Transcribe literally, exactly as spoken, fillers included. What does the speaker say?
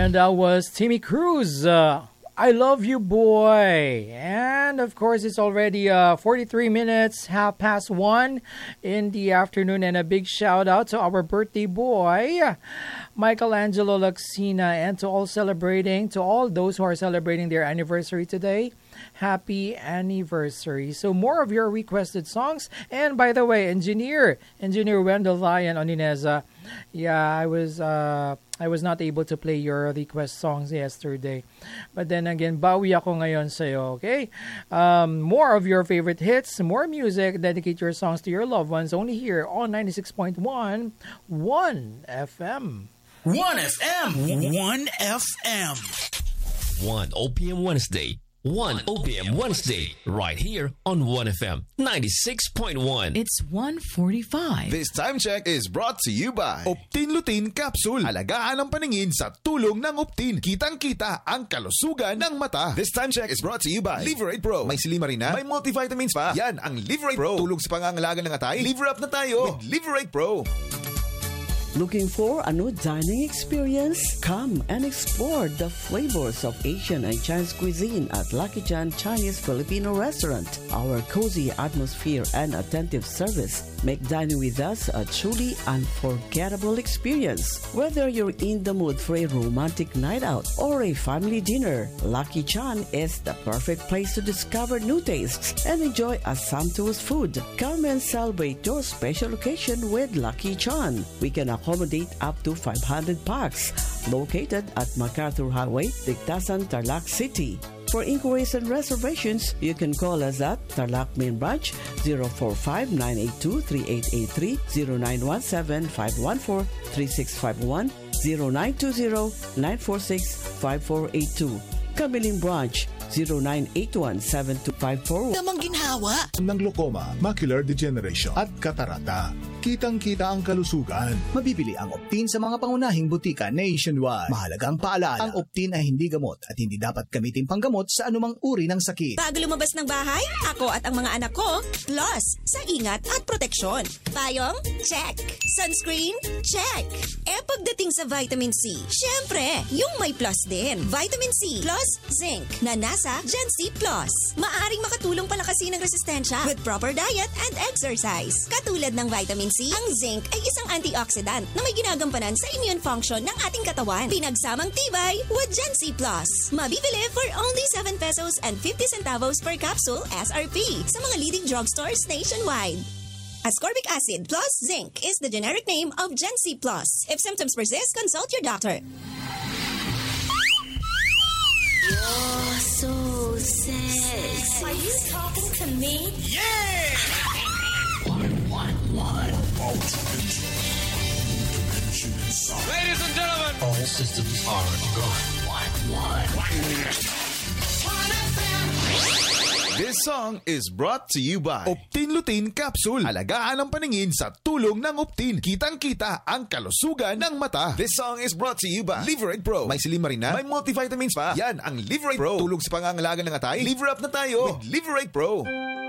And that was Timmy Cruz. Uh, I love you, boy. And of course, it's already uh, forty-three minutes, half past one in the afternoon. And a big shout out to our birthday boy, Michelangelo Laxina, and to all celebrating, to all those who are celebrating their anniversary today. Happy anniversary. So more of your requested songs. And by the way, engineer, engineer Wendell Lion Onineza, yeah, I was uh, I was not able to play your request songs yesterday. But then again, bawi ako ngayon sa'yo, okay? Um, more of your favorite hits, more music, dedicate your songs to your loved ones only here on ninety-six point one, one F M. one F M. one F M. one O P M Wednesday. one O P M Wednesday, right here on one F M ninety-six point one. It's one forty-five. This time check is brought to you by Optin Lutein Capsule. Alagaan ang paningin sa tulong ng Optin. Kitang-kita ang kalusugan ng mata. This time check is brought to you by Liverate Pro. May silimarina, may multivitamins pa. Yan ang Liverate Pro. Tulog sa pangangalaga ng atay. Liver up na tayo with Liverate Pro. Looking for a new dining experience? Come and explore the flavors of Asian and Chinese cuisine at Lucky Chan Chinese Filipino Restaurant. Our cozy atmosphere and attentive service make dining with us a truly unforgettable experience. Whether you're in the mood for a romantic night out or a family dinner, Lucky Chan is the perfect place to discover new tastes and enjoy a sumptuous food. Come and celebrate your special occasion with Lucky Chan. We can accommodate up to five hundred packs. Located at MacArthur Highway, Dictasan, Tarlac City. For inquiries and reservations, you can call us at Tarlac Main Branch zero four five, nine eight two, three eight eight three, zero nine one seven, five one four, three six five one, zero nine two zero, nine four six, five four eight two. Kamiling Branch zero nine eight one, seven two five four. Namang ginhawa ng glaucoma, macular degeneration at katarata. Kitang-kita ang kalusugan. Mabibili ang Optin sa mga pangunahing butika nationwide. Mahalagang paalala, ang Optin ay hindi gamot at hindi dapat gamitin panggamot sa anumang uri ng sakit. Bago lumabas ng bahay, ako at ang mga anak ko, plus sa ingat at proteksyon. Payong? Check. Sunscreen? Check. Eh pagdating sa vitamin C, syempre, yung may plus din. Vitamin C plus zinc na nasa Gen C Plus. Maaring makatulong palakasin ang resistensya with proper diet and exercise. Katulad ng vitamin C, ang zinc ay isang antioxidant na may ginagampanan sa immune function ng ating katawan. Pinagsamang tibay with Gen C Plus. Mabibili for only seven pesos and fifty centavos per capsule S R P sa mga leading drugstores nationwide. Ascorbic acid plus zinc is the generic name of Gen C Plus. If symptoms persist, consult your doctor. You're so sexy. Are you talking to me? Yeah! One, one, one. Ladies and gentlemen, all systems are go. One, one, one. This song is brought to you by Optin Lutein Capsule. Alagaan ang paningin sa tulong ng Optin. Kitang-kita ang kalusugan ng mata. This song is brought to you by Liverate Pro. May silimarina, may multivitamins pa. Yan ang Liverate Pro. Tulog sa pangangalaga ng atay. Liver up na tayo with Liverate Pro.